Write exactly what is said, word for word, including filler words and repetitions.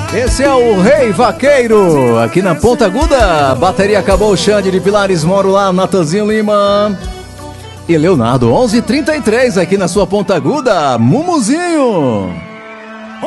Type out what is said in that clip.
Esse é o Rei Vaqueiro, aqui na Ponta Aguda. Bateria acabou, Xande de Pilares, moro lá, Natanzinho Lima. E Leonardo, onze e trinta e três, aqui na sua Ponta Aguda, Mumuzinho.